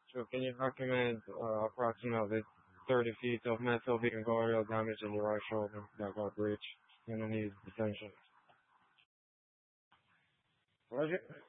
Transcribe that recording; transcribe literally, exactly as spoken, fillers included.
So can you document uh, approximately thirty feet of metal being aerial damage in the right shoulder that got breached and needs detention? Roger.